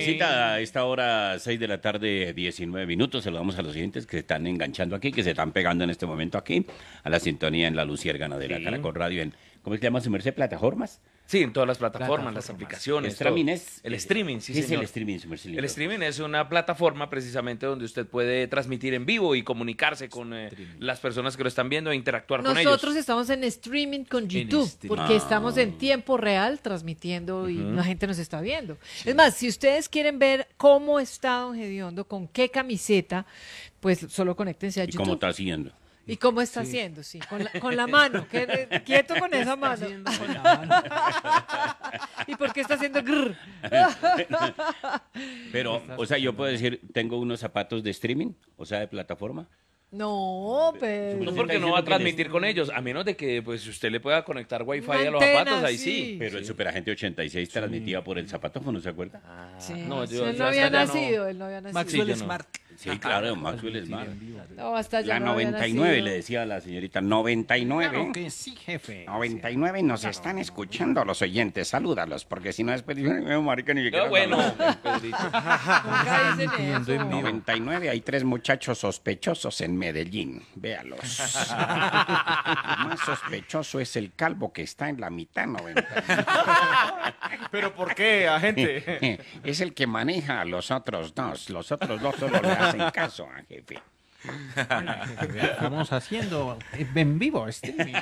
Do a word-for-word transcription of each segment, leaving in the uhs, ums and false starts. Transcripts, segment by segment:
Tardecita, a esta hora, seis de la tarde, diecinueve minutos. Saludamos a los siguientes que se están enganchando aquí, que se están pegando en este momento aquí, a la sintonía en la Luciérgana de la Sí. Caracol Radio, en, ¿cómo se llama su merced? ¿Plataformas? Sí, en todas las plataformas, las Plataformas. aplicaciones. ¿Streaming todo. es? El streaming, sí, ¿Qué es señor. el streaming, su merced? El streaming es una plataforma precisamente donde usted puede transmitir en vivo y comunicarse con eh, las personas que lo están viendo e interactuar con ellos. Nosotros estamos en streaming con YouTube, streaming. porque Ah. estamos en tiempo real transmitiendo y la gente nos está viendo. Es más, si ustedes quieren ver cómo está Don Gediondo, con qué camiseta, pues solo conéctense a ¿Y YouTube. cómo está haciendo? ¿Y cómo está haciendo? Sí, con la, con la mano, que- quieto con esa mano. Con la mano. ¿Y por qué está haciendo grrr? Pero, o sea, yo puedo decir, tengo unos zapatos de streaming, o sea, de plataforma. No, pero... No, Usted porque está no va a diciendo que transmitir con ellos, a menos de que pues usted le pueda conectar wifi Una a los antena, zapatos, ahí sí. sí. Pero el Superagente ochenta y seis transmitía por el zapatófono, ¿se acuerda? Sí, no, sí, yo- él yo no había hasta ya no- nacido, él no había nacido. Maxwell yo no. Smart. Sí, claro, Maxwell Smart. No, hasta ya La no había noventa y nueve, nacido. le decía a la señorita, noventa y nueve. Claro que sí, jefe. noventa y nueve nos están escuchando los oyentes, salúdalos, porque si no después dicen, "Eh, marica, ni siquiera Qué bueno, hablan". Pedrito. Nunca dicen Entiendo, eso. en vivo. noventa y nueve, hay tres muchachos sospechosos en Medellín, véalos. El más sospechoso es el calvo que está en la mitad, noventa y nueve. ¿Pero por qué, agente? Es el que maneja a los otros dos, los otros dos solo le hacen caso a jefe. Estamos haciendo en vivo streaming.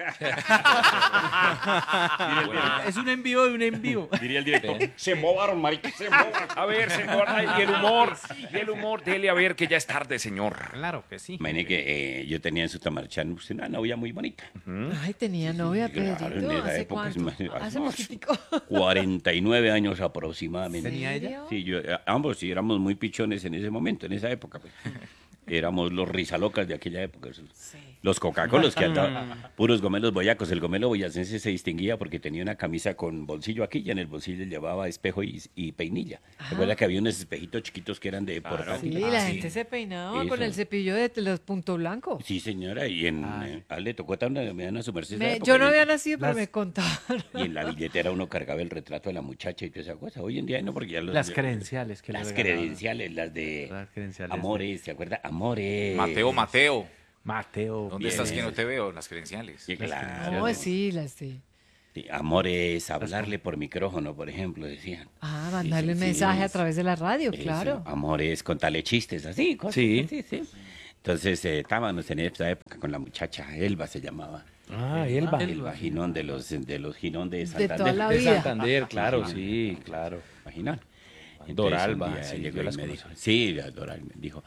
Es un en vivo de un en vivo. Diría el director, se movaron, marica, se movaron. A ver, señor, ay, y el humor, y el humor, dele a ver que ya es tarde, señor. Claro que sí. Imagine que eh, yo tenía en Sutamarchán una novia muy bonita. Ay, tenía novia, claro, Pedrito. en esa ¿Hace época es cuánto? más- Hace no, poquitico. cuarenta y nueve años aproximadamente. ¿Tenía ella? ¿Serio? Sí, yo, eh, ambos sí éramos muy pichones en ese momento, en esa época. Pues. Éramos los rizalocas de aquella época. esos- Sí. Los Coca-Colos que andaban, puros gomelos boyacos. El gomelo boyacense se distinguía porque tenía una camisa con bolsillo aquí y en el bolsillo llevaba espejo y, y peinilla. ¿Se acuerda que había unos espejitos chiquitos que eran de Sí, portátil? la Ah, gente se peinaba Eso. con el cepillo de los punto blanco. Sí, señora, y en eh, a él le tocó tan me dan a su merced esa Me- época, yo no y- había nacido, pero Las- me contaban. Y en la billetera uno cargaba el retrato de la muchacha y toda esa cosa. Hoy en día no, porque ya los, Las credenciales que le las regalaban. credenciales, las de Las credenciales. Amores, ¿se acuerda? Amores. Mateo, Mateo. Mateo. ¿Dónde Bien. estás que no te veo? Las credenciales. Sí, claro. No, sí, las sí. Sí, amores, hablarle por micrófono, por ejemplo, decían. Ah, mandarle un sí, mensaje a es- través de la radio, Eso, claro. amores, contarle chistes, así, cosas Sí. así, sí. Entonces, eh, estábamos en esa época con la muchacha, Elba se llamaba. Ah, Elba. Elba Ginón de los, de los Ginón de De Santander. toda la De vida. Santander, claro, sí, claro. Imaginan. Entonces, Doralba, un día sí, llegó yo y las me conozco. dijo, sí, Doralba, me dijo,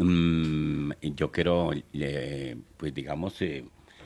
"Mm, yo quiero, eh, pues digamos, eh,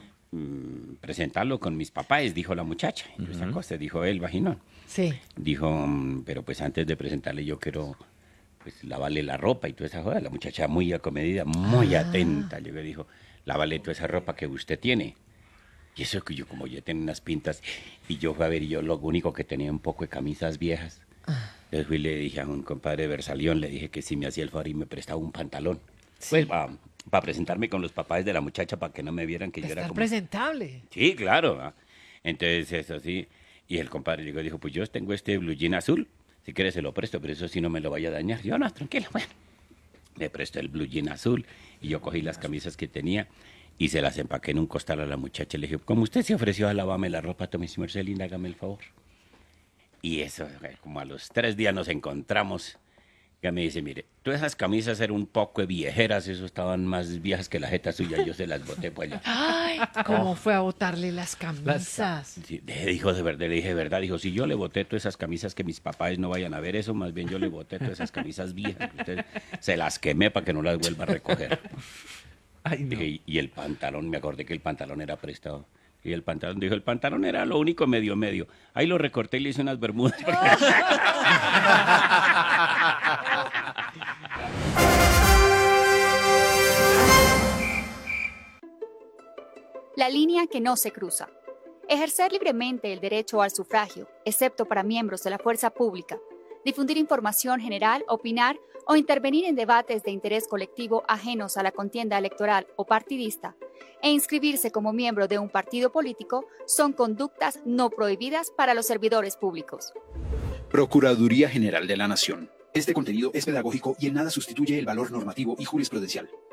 mm, presentarlo con mis papás", dijo la muchacha. Y esa cosa, dijo él, vaginón. Sí. Dijo, "Mm, pero pues antes de presentarle yo quiero, pues, lavarle la ropa y toda esa joda". La muchacha muy acomedida, muy Ah. atenta. Yo le dijo, lávale toda esa ropa que usted tiene. Y eso que yo, como yo tenía unas pintas, y yo fui a ver, y yo lo único que tenía un poco de camisas viejas. Entonces fui y le dije a un compadre de Versalión, le dije que si me hacía el favor y me prestaba un pantalón. Pues para presentarme con los papás de la muchacha, para que no me vieran que yo era Estar como... presentable. Sí, claro. ¿va? Entonces eso sí. Y el compadre llegó y dijo, pues yo tengo este blue jean azul, si quieres se lo presto, pero eso sí no me lo vaya a dañar. Yo, no, tranquilo, bueno. Me prestó el blue jean azul y yo cogí las camisas que tenía y se las empaqué en un costal a la muchacha. Le dije, como usted se ofreció a lavarme la ropa, tome su merced linda, hágame el favor. Y eso, eh, como a los tres días nos encontramos. Ya me dice, mire, todas esas camisas eran un poco viejeras, eso estaban más viejas que la jeta suya, yo se las boté por allá. Ay, ¿cómo fue a botarle las camisas? Sí, le dijo de verdad, le dije de verdad, dijo, si yo le boté todas esas camisas que mis papás no vayan a ver eso, más bien yo le boté todas esas camisas viejas, usted se las quemé para que no las vuelva a recoger. Ay, no. Dije, y, y el pantalón, me acordé que el pantalón era prestado. Y el pantalón, dijo, el pantalón era lo único medio medio. Ahí lo recorté y le hice unas bermudas. La línea que no se cruza. Ejercer libremente el derecho al sufragio, excepto para miembros de la fuerza pública. Difundir información general, opinar o intervenir en debates de interés colectivo ajenos a la contienda electoral o partidista, e inscribirse como miembro de un partido político son conductas no prohibidas para los servidores públicos. Procuraduría General de la Nación. Este contenido es pedagógico y en nada sustituye el valor normativo y jurisprudencial.